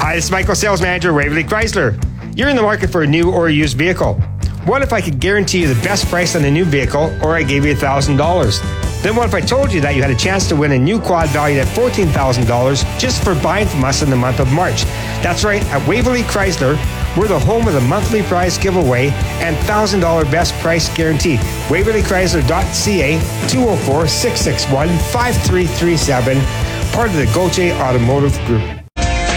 Hi, this is Michael, Sales Manager, Waverly Chrysler. You're in the market for a new or a used vehicle. What if I could guarantee you the best price on a new vehicle, or I gave you $1,000? Then what if I told you that you had a chance to win a new quad valued at $14,000 just for buying from us in the month of March? That's right, at Waverly Chrysler, we're the home of the monthly prize giveaway and $1,000 best price guarantee. WaverlyChrysler.ca, 204-661-5337, part of the Gauthier Automotive Group.